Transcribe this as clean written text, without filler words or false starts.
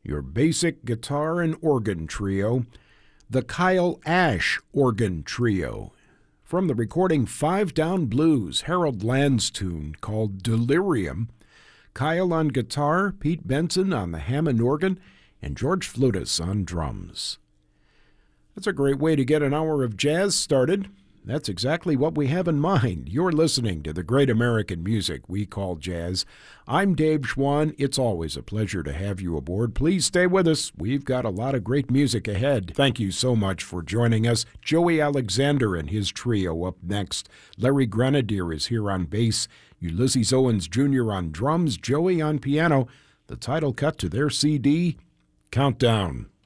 your basic guitar and organ trio, the Kyle Ash Organ Trio. From the recording Five Down Blues, Harold Land's tune called Delirium, Kyle on guitar, Pete Benson on the Hammond organ, and George Flutis on drums. That's a great way to get an hour of jazz started. That's exactly what we have in mind. You're listening to the great American music we call jazz. I'm Dave Schwann. It's always a pleasure to have you aboard. Please stay with us. We've got a lot of great music ahead. Thank you so much for joining us. Joey Alexander and his trio up next. Larry Grenadier is here on bass. Ulysses Owens Jr. on drums. Joey on piano. The title cut to their CD, Countdown.